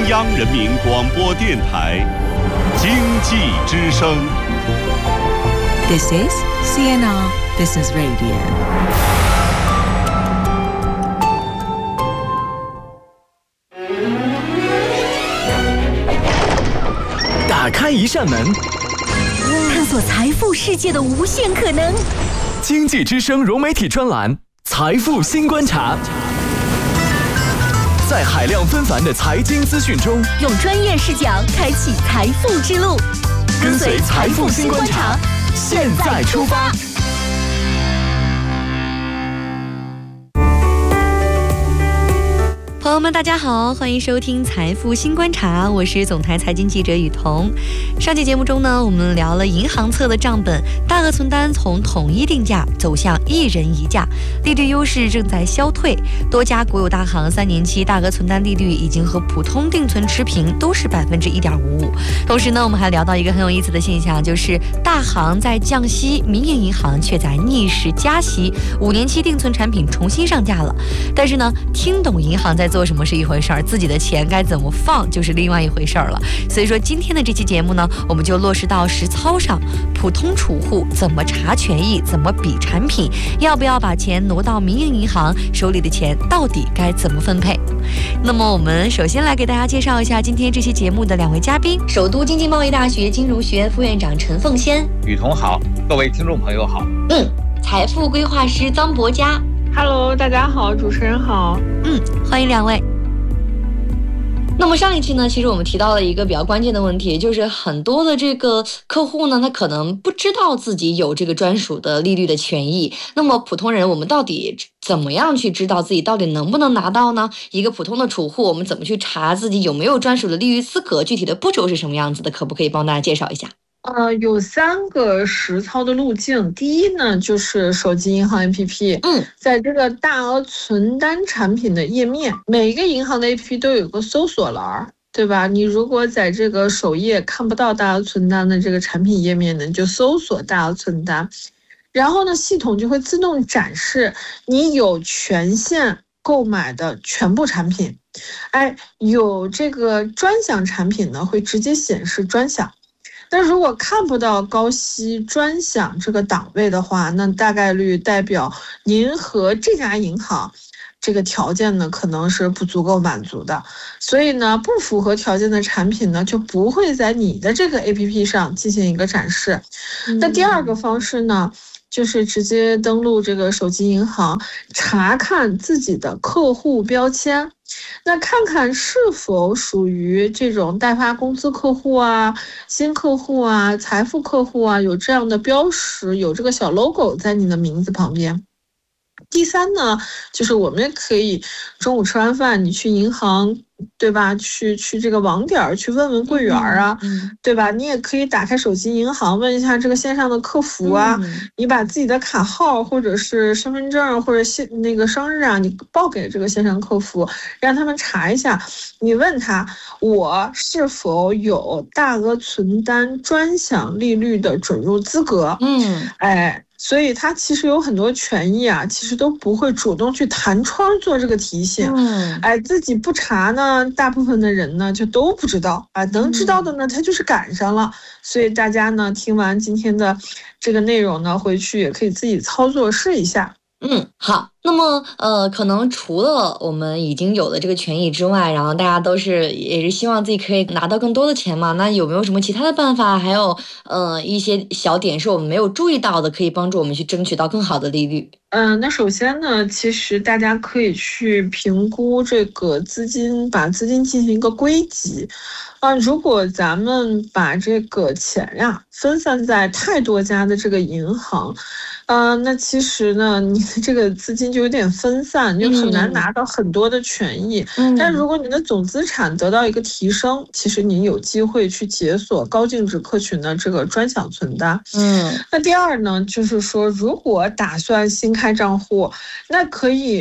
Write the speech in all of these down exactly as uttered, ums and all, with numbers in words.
央人民广播电台经济之声。 This is C N R Business Radio。 打开一扇门， 探索财富世界的无限可能。 经济之声融媒体专栏《财富新观察》，在海量纷繁的财经资讯中， 用专业视角开启财富之路。 跟随财富新观察，现在出发。 朋友们，大家好，欢迎收听财富新观察，我是总台财经记者雨桐。上期节目中呢，我们聊了银行侧的账本，大额存单从统一定价走向一人一价，利率优势正在消退，多家国有大行三年期大额存单利率已经和普通定存持平，都是百分之一点五五。同时呢，我们还聊到一个很有意思的现象，就是大行在降息，民营银行却在逆势加息，五年期定存产品重新上架了。但是呢，听懂银行在做什么是一回事儿，自己的钱该怎么放就是另外一回事儿了。所以说今天的这期节目呢，我们就落实到实操上，普通储户怎么查权益，怎么比产品，要不要把钱挪到民营银行，手里的钱到底该怎么分配。那么我们首先来给大家介绍一下今天这期节目的两位嘉宾，首都经济贸易大学金融学院副院长陈凤仙。 雨桐好，各位听众朋友好。 嗯，财富规划师臧博嘉。 Hello， 大家好，主持人好。 嗯，欢迎两位。那么上一期呢，其实我们提到了一个比较关键的问题，就是很多的这个客户呢，他可能不知道自己有这个专属的利率的权益。那么普通人，我们到底怎么样去知道自己到底能不能拿到呢？一个普通的储户，我们怎么去查自己有没有专属的利率资格？具体的步骤是什么样子的？可不可以帮大家介绍一下？ 呃，有三个实操的路径。第一呢，就是手机银行 A P P， 嗯，在这个大额存单产品的页面，每一个银行的 A P P 都有个搜索栏，对吧？你如果在这个首页看不到大额存单的这个产品页面呢，你就搜索大额存单，然后呢，系统就会自动展示你有权限购买的全部产品。哎，有这个专享产品呢，会直接显示专享。但如果看不到高息专享这个档位的话，那大概率代表您和这家银行这个条件呢可能是不足够满足的，所以呢不符合条件的产品呢就不会在你的这个 A P P 上进行一个展示。嗯、那第二个方式呢，就是直接登录这个手机银行，查看自己的客户标签，那看看是否属于这种代发工资客户啊、新客户啊、财富客户啊，有这样的标识，有这个小 logo 在你的名字旁边。第三呢，就是我们也可以中午吃完饭，你去银行，对吧？去去这个网点去问问柜员啊，嗯、对吧？你也可以打开手机银行问一下这个线上的客服啊，嗯、你把自己的卡号或者是身份证或者现那个生日啊，你报给这个线上客服，让他们查一下。你问他我是否有大额存单专享利率的准入资格？嗯，哎。所以他其实有很多权益啊，其实都不会主动去弹窗做这个提醒。嗯，哎，自己不查呢，大部分的人呢就都不知道。哎，能知道的呢，他就是赶上了。所以大家呢，听完今天的这个内容呢，回去也可以自己操作试一下。 嗯，好。那么，呃，可能除了我们已经有的这个权益之外，然后大家都是也是希望自己可以拿到更多的钱嘛。那有没有什么其他的办法？还有，呃，一些小点是我们没有注意到的，可以帮助我们去争取到更好的利率？ 嗯、呃，那首先呢，其实大家可以去评估这个资金，把资金进行一个归集。啊、呃，如果咱们把这个钱呀分散在太多家的这个银行。呃，那其实呢，你的这个资金就有点分散，就很难拿到很多的权益。嗯、但如果你的总资产得到一个提升，其实你有机会去解锁高净值客群的这个专享存单。嗯，那第二呢，就是说，如果打算新开账户，那可以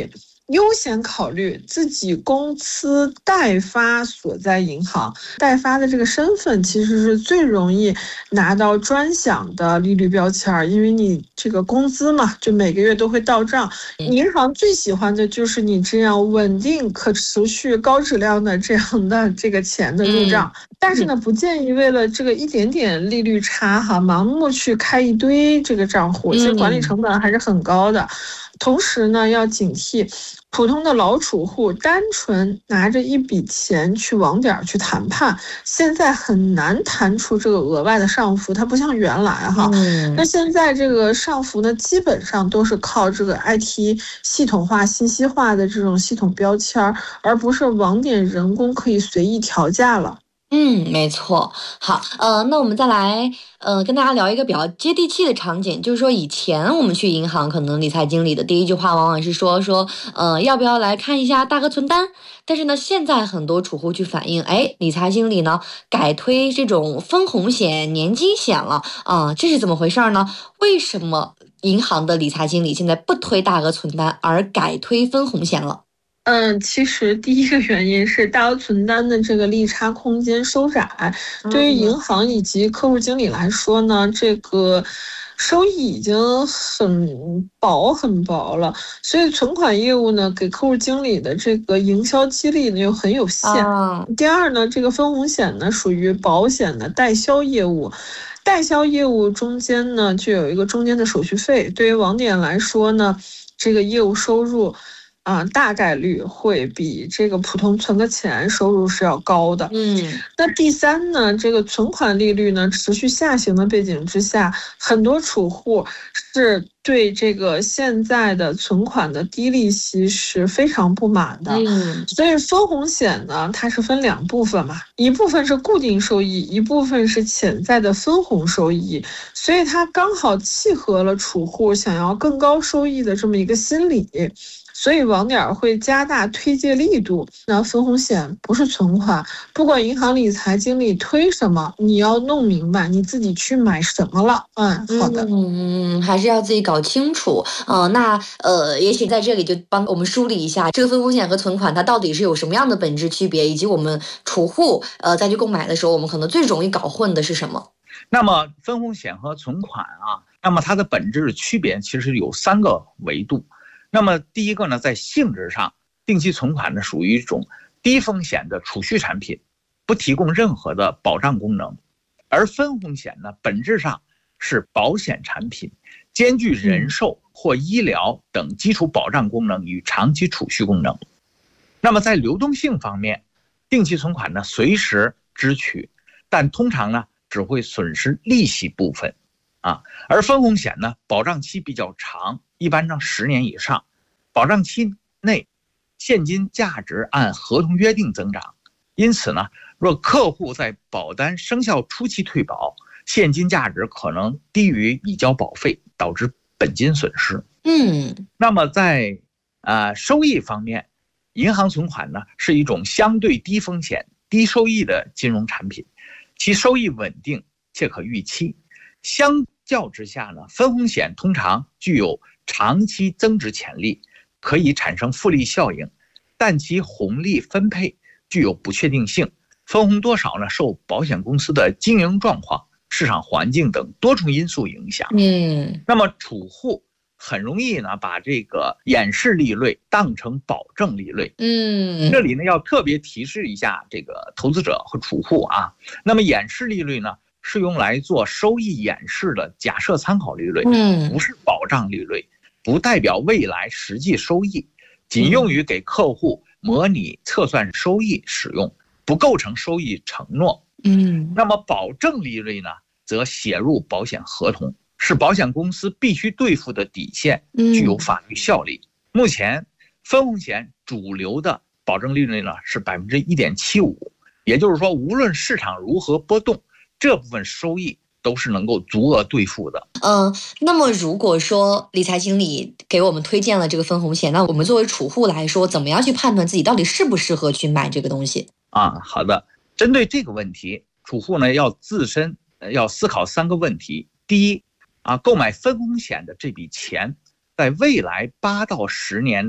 优先考虑自己公司代发所在银行，代发的这个身份其实是最容易拿到专享的利率标签，因为你这个工资嘛，就每个月都会到账。银行最喜欢的就是你这样稳定、可持续、高质量的这样的这个钱的入账。但是呢，不建议为了这个一点点利率差哈，盲目去开一堆这个账户，其实管理成本还是很高的。同时呢，要警惕普通的老储户单纯拿着一笔钱去网点去谈判，现在很难谈出这个额外的上浮，它不像原来哈。嗯、那现在这个上浮呢，基本上都是靠这个 I T 系统化、信息化的这种系统标签，而不是网点人工可以随意调价了。 嗯，没错。好，呃，那我们再来，呃，跟大家聊一个比较接地气的场景，就是说以前我们去银行，可能理财经理的第一句话往往是说说，呃，要不要来看一下大额存单？但是呢，现在很多储户去反映，哎，理财经理呢改推这种分红险、年金险了啊、呃，这是怎么回事呢？为什么银行的理财经理现在不推大额存单，而改推分红险了？ 嗯，其实第一个原因是大额存单的这个利差空间收窄，对于银行以及客户经理来说呢，这个收益已经很薄很薄了，所以存款业务呢，给客户经理的这个营销激励呢又很有限。啊、第二呢，这个分红险呢属于保险的代销业务。代销业务中间呢就有一个中间的手续费，对于网点来说呢，这个业务收入啊，大概率会比这个普通存个钱收入是要高的。嗯，那第三呢，这个存款利率呢持续下行的背景之下，很多储户是对这个现在的存款的低利息是非常不满的。嗯，所以分红险呢，它是分两部分嘛，一部分是固定收益，一部分是潜在的分红收益，所以它刚好契合了储户想要更高收益的这么一个心理。所以网点会加大推介力度。那分红险不是存款，不管银行理财经理推什么，你要弄明白你自己去买什么了。嗯，好的。 嗯，还是要自己搞清楚。呃，那呃，也许在这里就帮我们梳理一下，这个分红险和存款它到底是有什么样的本质区别，以及我们储户呃再去购买的时候，我们可能最容易搞混的是什么？ 那么分红险和存款啊，那么它的本质区别其实有三个维度。那么第一个呢，在性质上，定期存款呢属于一种低风险的储蓄产品，不提供任何的保障功能；而分红险呢，本质上是保险产品，兼具人寿或医疗等基础保障功能与长期储蓄功能。那么在流动性方面，定期存款呢随时支取，但通常呢只会损失利息部分啊，而分红险呢保障期比较长，一般上十年以上，保障期内现金价值按合同约定增长，因此呢，若客户在保单生效初期退保，现金价值可能低于已交保费，导致本金损失。嗯，那么在呃收益方面，银行存款呢是一种相对低风险、低收益的金融产品，其收益稳定且可预期。相较之下呢，分红险通常具有长期增值潜力，可以产生复利效应，但其红利分配具有不确定性，分红多少呢受保险公司的经营状况、市场环境等多重因素影响。嗯，那么储户很容易呢把这个掩饰利率当成保证利率。嗯，这里呢要特别提示一下这个投资者和储户啊。那么掩饰利率呢是用来做收益掩饰的假设参考利率，嗯，不是保障利率，不代表未来实际收益，仅用于给客户模拟测算收益使用，不构成收益承诺。嗯，那么保证利率呢，则写入保险合同，是保险公司必须兑付的底线，具有法律效力。目前分红险主流的保证利率呢是 百分之一点七五， 也就是说无论市场如何波动，这部分收益都是能够足额兑付的。 嗯，那么如果说理财经理给我们推荐了这个分红险，那我们作为储户来说，怎么样去判断自己到底适不适合去买这个东西？ 啊，好的，针对这个问题，储户呢要自身要思考三个问题。第一啊，购买分红险的这笔钱，在未来八到十年内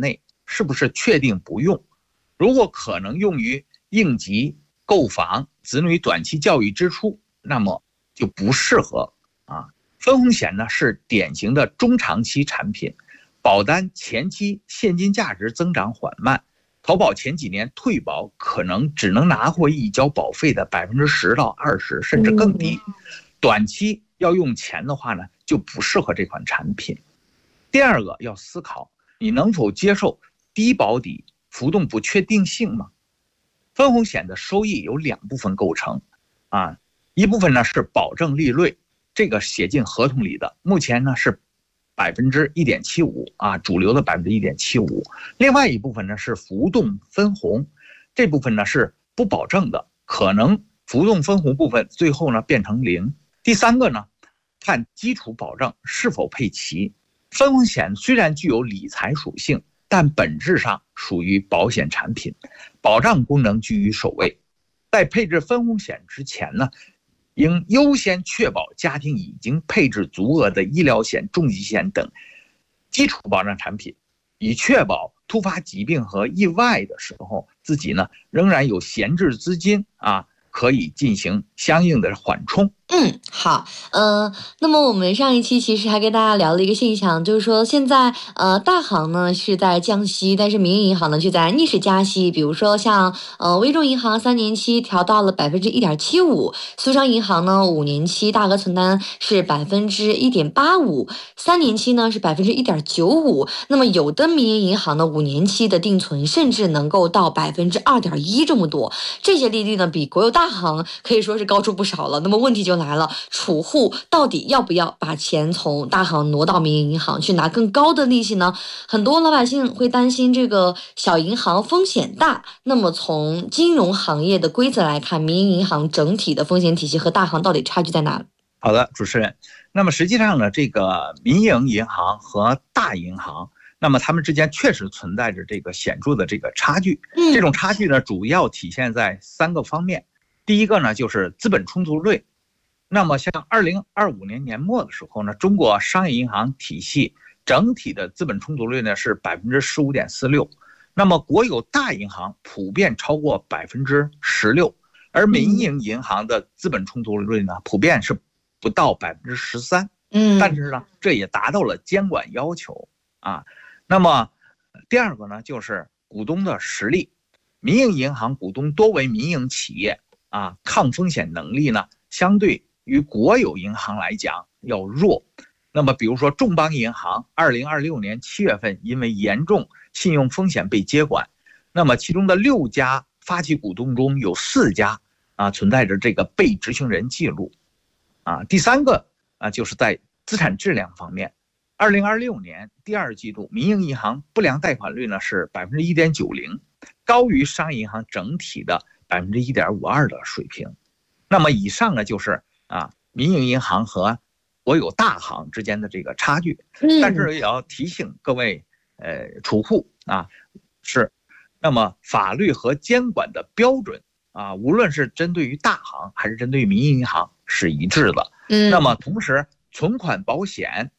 是不是确定不用？如果可能用于应急、购房、子女短期教育支出，那么就不适合啊。分红险呢是典型的中长期产品，保单前期现金价值增长缓慢，投保前几年退保可能只能拿回已交保费的百分之十到二十，甚至更低。短期要用钱的话呢，就不适合这款产品。第二个要思考，你能否接受低保底、浮动不确定性吗？分红险的收益有两部分构成啊，一部分呢是保证利率，这个写进合同里的，目前呢是百分之一点七五啊，主流的百分之一点七五。另外一部分呢是浮动分红，这部分呢是不保证的，可能浮动分红部分最后呢变成零。第三个呢，看基础保障是否配齐。分红险虽然具有理财属性，但本质上属于保险产品，保障功能居于首位。在配置分红险之前呢，应优先确保家庭已经配置足额的医疗险、重疾险等基础保障产品，以确保突发疾病和意外的时候，自己呢仍然有闲置资金啊，可以进行相应的缓冲。 嗯，好，呃，那么我们上一期其实还跟大家聊了一个现象，就是说现在呃大行呢是在降息，但是民营银行呢却在逆势加息。比如说像呃微众银行三年期调到了百分之一点七五，苏商银行呢五年期大额存单是百分之一点八五，三年期呢是百分之一点九五。那么有的民营银行呢五年期的定存甚至能够到百分之二点一这么多，这些利率呢比国有大行可以说是高出不少了。那么问题就来了，储户到底要不要把钱从大行挪到民营银行去拿更高的利息呢？很多老百姓会担心这个小银行风险大。那么从金融行业的规则来看，民营银行整体的风险体系和大行到底差距在哪？ 好的，主持人。那么实际上呢，这个民营银行和大银行，那么他们之间确实存在着这个显著的这个差距。 嗯， 这种差距呢，主要体现在三个方面。第一个呢，就是资本充足率。那么像二零二五年年末的时候呢，中国商业银行体系整体的资本充足率呢是百分之十五点四六，那么国有大银行普遍超过百分之十六，而民营银行的资本充足率呢普遍是不到百分之十三。嗯，但是呢，这也达到了监管要求啊。那么第二个呢，就是股东的实力，民营银行股东多为民营企业啊，抗风险能力呢相对与国有银行来讲要弱。那么比如说众邦银行二零二六年七月份因为严重信用风险被接管，那么其中的六家发起股东中有四家啊存在着这个被执行人记录啊。第三个啊就是在资产质量方面，二零二六年第二季度民营银行不良贷款率呢是百分之一点九零，高于商业银行整体的百分之一点五二的水平。那么以上呢就是啊，民营银行和国有大行之间的这个差距，但是也要提醒各位呃储户啊，是，那么法律和监管的标准啊，无论是针对于大行还是针对于民营银行是一致的。嗯，那么同时存款保险